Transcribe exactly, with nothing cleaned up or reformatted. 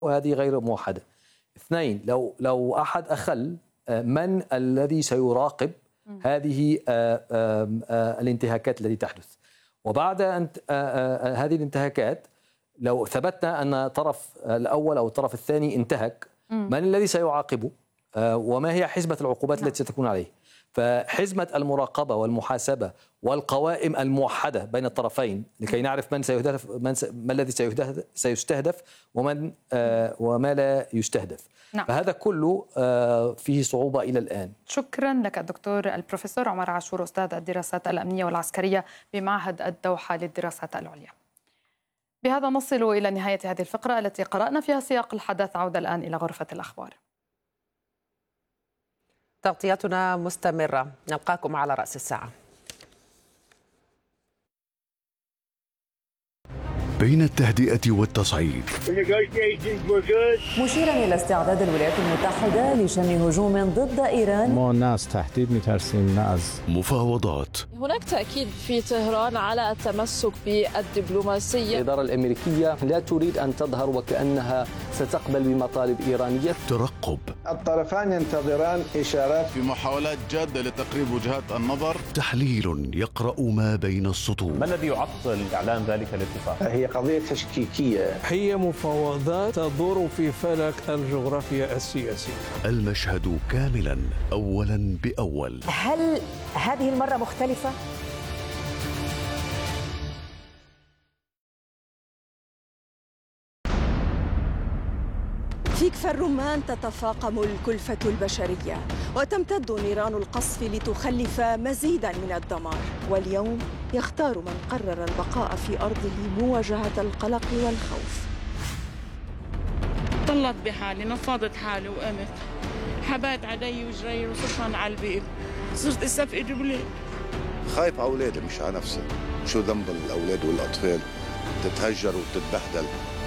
وهذه غير موحدة. اثنين، لو لو أحد أخل من الذي سيراقب هذه الانتهاكات التي تحدث؟ وبعد أن هذه الانتهاكات لو ثبتنا أن الطرف الأول أو الطرف الثاني انتهك، من الذي سيعاقبه؟ وما هي حزمة العقوبات التي ستكون عليه؟ فحزمة المراقبة والمحاسبة والقوائم الموحدة بين الطرفين لكي نعرف من سيهدف، من س... ما الذي سيهدف سيستهدف ومن آه وما لا يستهدف. نعم. فهذا كله آه فيه صعوبة إلى الآن. شكرا لك الدكتور البروفيسور عمر عاشور، أستاذ الدراسات الأمنية والعسكرية بمعهد الدوحة للدراسات العليا. بهذا نصل إلى نهاية هذه الفقرة التي قرأنا فيها سياق الحدث. عودة الآن إلى غرفة الأخبار. تغطيتنا مستمرة، نلقاكم على رأس الساعة. بين التهدئة والتصعيد، مشيرا إلى استعداد الولايات المتحدة لشن هجوم ضد إيران. ما ناس تهديد مترسين ناس. مفاوضات. هناك تأكيد في طهران على التمسك بالدبلوماسية. الإدارة الأمريكية لا تريد أن تظهر وكأنها ستقبل بمطالب إيرانية. ترقب. الطرفان ينتظران إشارات في محاولات جادة لتقريب وجهات النظر. تحليل يقرأ ما بين السطور. ما الذي يعطل إعلان ذلك الاتفاق؟ هي قضية تشكيكية. هي مفاوضات تدور في فلك الجغرافيا السياسية. المشهد كاملا أولا بأول. هل هذه المرة مختلفة؟ في كفر الرمان تتفاقم الكلفة البشرية وتمتد نيران القصف لتخلف مزيدا من الدمار، واليوم يختار من قرر البقاء في أرضه مواجهة القلق والخوف. طلت بحالي، نفضت حالي وقمت، حبات علي وجري وصرت على البيت، صرت استفقد بليل. خايف على أولادي مش على نفسي. شو ذنب الأولاد والأطفال تتهجر وتتبهدل